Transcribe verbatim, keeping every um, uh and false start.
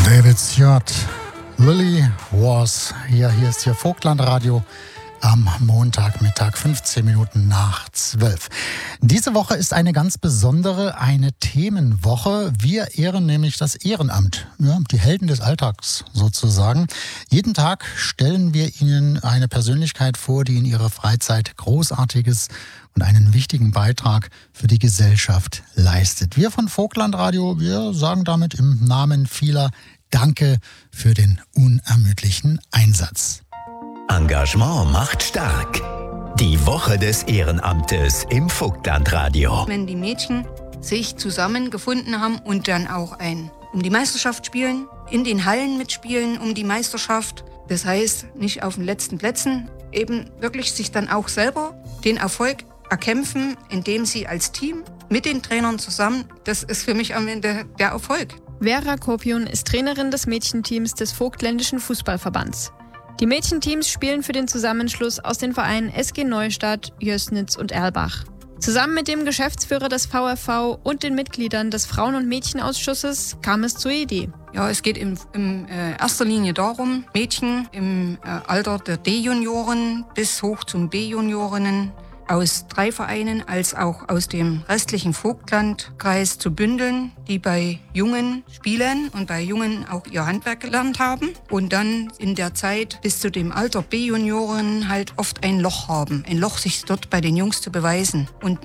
David Stewart, Lily was. Ja, hier ist hier Vogtlandradio am Montagmittag, fünfzehn Minuten nach zwölf. Diese Woche ist eine ganz besondere, eine Themenwoche. Wir ehren nämlich das Ehrenamt, ja, die Helden des Alltags sozusagen. Jeden Tag stellen wir Ihnen eine Persönlichkeit vor, die in ihrer Freizeit Großartiges und einen wichtigen Beitrag für die Gesellschaft leistet. Wir von Vogtlandradio, wir sagen damit im Namen vieler Danke für den unermüdlichen Einsatz. Engagement macht stark. Die Woche des Ehrenamtes im Vogtlandradio. Wenn die Mädchen sich zusammengefunden haben und dann auch ein um die Meisterschaft spielen, in den Hallen mitspielen um die Meisterschaft. Das heißt, nicht auf den letzten Plätzen, eben wirklich sich dann auch selber den Erfolg erkämpfen, indem sie als Team mit den Trainern zusammen, das ist für mich am Ende der Erfolg. Vera Kopiun ist Trainerin des Mädchenteams des Vogtländischen Fußballverbands. Die Mädchenteams spielen für den Zusammenschluss aus den Vereinen S G Neustadt, Jößnitz und Erlbach. Zusammen mit dem Geschäftsführer des V F V und den Mitgliedern des Frauen- und Mädchenausschusses kam es zur Idee. Ja, es geht in, in äh, erster Linie darum, Mädchen im äh, Alter der D-Junioren bis hoch zum B-Juniorinnen aus drei Vereinen als auch aus dem restlichen Vogtlandkreis zu bündeln, die bei Jungen spielen und bei Jungen auch ihr Handwerk gelernt haben und dann in der Zeit bis zu dem Alter B-Junioren halt oft ein Loch haben, ein Loch sich dort bei den Jungs zu beweisen. Und